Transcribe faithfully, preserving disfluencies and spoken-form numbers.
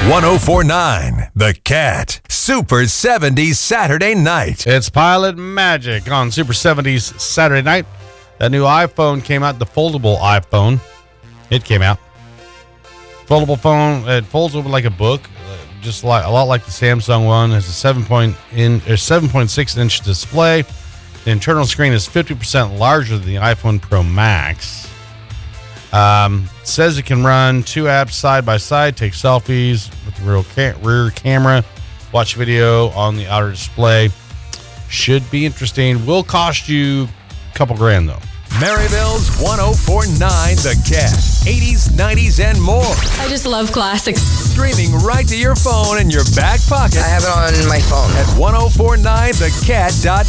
one oh four point nine The Cat. Super seventies Saturday night. It's Pilot Magic on Super seventies Saturday night. That new iPhone came out, the foldable iPhone. It came out. Foldable phone. It folds over like a book, just like a lot like the Samsung one. It's a seven point in or seven point six inch display. The internal screen is fifty percent larger than the iPhone Pro Max. Um, it says it can run two apps side by side, take selfies with the rear, ca- rear camera, watch video on the outer display. Should be interesting. Will cost you a couple grand though. Maryville's one oh four point nine The Cat. eighties, nineties, and more. I just love classics. Streaming right to your phone in your back pocket. I have it on my phone. At one oh four point nine the cat dot com.